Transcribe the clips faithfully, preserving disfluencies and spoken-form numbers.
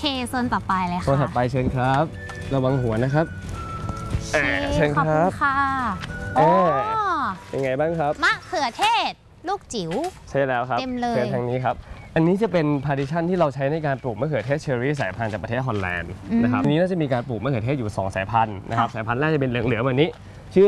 โซนต่อไปเลยค่ะโซนถัดไปเชิญครับระวังหัวนะครับเชิญครับขอบคุณค่ะโอ้เป็นไงบ้างครับมะเขือเทศลูกจิ๋วใช่แล้วครับเต็มเลยเชิญทางนี้ครับอันนี้จะเป็นพาร์ติชันที่เราใช้ในการปลูกมะเขือเทศเชอร์รี่สายพันธุ์จากประเทศฮอลแลนด์นะครับทีนี้น่าจะมีการปลูกมะเขือเทศอยู่สองสายพันธุ์นะครับสายพันธุ์แรกจะเป็นเหลืองๆแบบนี้ชื่อ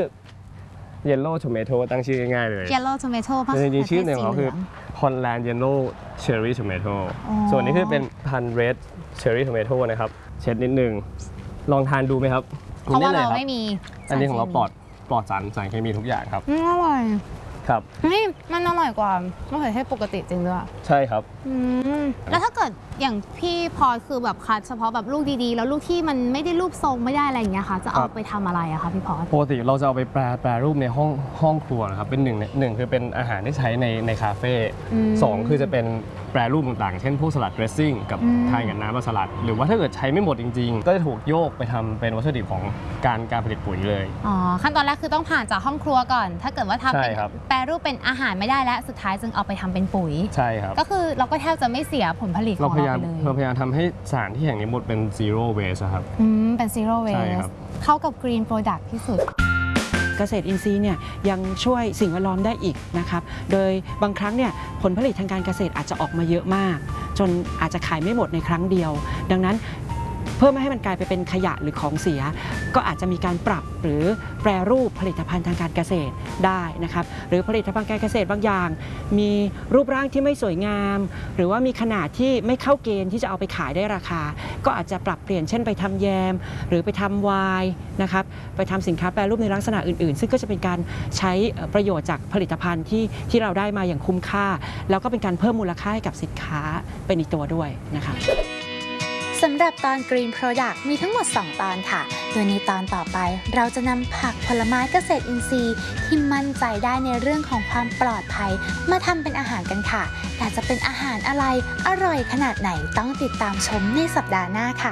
Yellow Tomato ตั้งชื่อง่ายๆเลย Yellow Tomato จริงๆชื่อหนึ่งเขาคือ Holland Yellow Cherry Tomato ส่วนนี้คือเป็นพันธุ์ Red Cherry Tomato นะครับเช็ดนิดนึงลองทานดูไหมครับเพราะว่าเราไม่มีอันนี้ของเราปลอดปลอดสารสารเคมีทุกอย่างครับอร่อยครับนี่มันอร่อยกว่ามะเขือเทศปกติจริงด้วยใช่ครับแล้วถ้าเกิดอย่างพี่พอคือแบบคัดเฉพาะแบบลูกดีๆแล้วลูกที่มันไม่ได้รูปทรงไม่ได้อะไรอย่างเงี้ยค่ะจะเอาไปทำอะไรอะคะพี่พอปกติเราจะเอาไปแปรแปรรูปในห้องห้องครัวนะครับเป็นหนึ่งหนึ่งคือเป็นอาหารที่ใช้ในในคาเฟ่สองคือจะเป็นแปรรูปต่างๆเช่นพวกสลัดเดรสซิ่งกับทานกับน้ำสลัดหรือว่าถ้าเกิดใช้ไม่หมดจริงๆก็จะถูกโยกไปทำเป็นวัตถุดิบของการการผลิตปุ๋ยเลยอ๋อขั้นตอนแรกคือต้องผ่านจากห้องครัวก่อนถ้าเกิดว่าทำเป็นแปรรูปเป็นอาหารไม่ได้แล้วสุดท้ายจึงเอาไปทำเป็นปุ๋ยใช่ครับก็คือเราก็แทบจะไม่เสียผลผลิตของเราไปเลยเราพยายามทำให้สถานที่แห่งนี้หมดเป็น zero waste ครับอืมเป็น zero waste เข้ากับ green product ที่สุดเกษตรอินทรีย์เนี่ยยังช่วยสิ่งแวดล้อมได้อีกนะครับโดยบางครั้งเนี่ยผลผลิตทางการเกษตรอาจจะออกมาเยอะมากจนอาจจะขายไม่หมดในครั้งเดียวดังนั้นเพื่อไม่ให้มันกลายไปเป็นขยะหรือของเสียก็อาจจะมีการปรับหรือแปรรูปผลิตภัณฑ์ทางการเกษตรได้นะครับหรือผลิตภัณฑ์การเกษตรบางอย่างมีรูปร่างที่ไม่สวยงามหรือว่ามีขนาดที่ไม่เข้าเกณฑ์ที่จะเอาไปขายได้ราคาก็อาจจะปรับเปลี่ยนเช่นไปทำแยมหรือไปทำไวน์นะครับไปทำสินค้าแปรรูปในลักษณะอื่นๆซึ่งก็จะเป็นการใช้ประโยชน์จากผลิตภัณฑ์ที่ที่เราได้มาอย่างคุ้มค่าแล้วก็เป็นการเพิ่มมูลค่าให้กับสินค้าเป็นอีกตัวด้วยนะครับสำหรับตอน Green Product มีทั้งหมดสองตอนค่ะโดยในตอนต่อไปเราจะนำผักผลไม้เกษตรอินทรีย์ที่มั่นใจได้ในเรื่องของความปลอดภัยมาทำเป็นอาหารกันค่ะแต่จะเป็นอาหารอะไรอร่อยขนาดไหนต้องติดตามชมในสัปดาห์หน้าค่ะ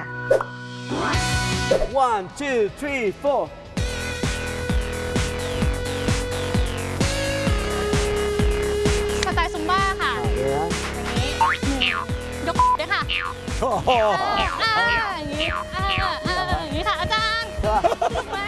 one two three four สไตล์ซุมบ้าค่ะยกด้วยค่ะอ่าอย่างนี้อ่าอย่างนี้ค่ะอาจารย์